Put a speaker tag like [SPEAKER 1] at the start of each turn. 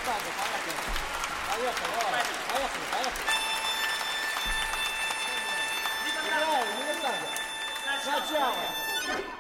[SPEAKER 1] сзади, поехали. Поехали, давай. Поехали, поехали. Играем, не сзади. Сначала.